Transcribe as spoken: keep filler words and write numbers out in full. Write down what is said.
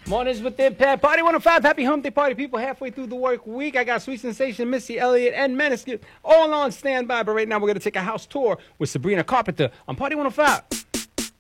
Mornings with Impact. Party one oh five. Happy Hump Day Party people halfway through the work week. I got Sweet Sensation, Missy Elliott, and Menace all on standby. But right now we're going to take a house tour with Sabrina Carpenter on Party one oh five.